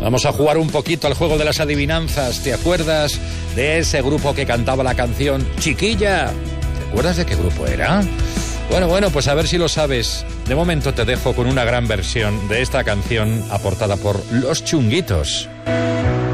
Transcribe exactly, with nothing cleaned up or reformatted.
Vamos a jugar un poquito al juego de las adivinanzas. ¿Te acuerdas de ese grupo que cantaba la canción Chiquilla? ¿Te acuerdas de qué grupo era? Bueno, bueno, pues a ver si lo sabes. De momento te dejo con una gran versión de esta canción aportada por Los Chunguitos.